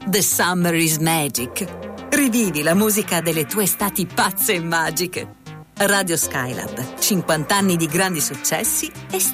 The Summer is Magic. Rivivi la musica delle tue estati pazze e magiche. Radio Skylab, 50 anni di grandi successi e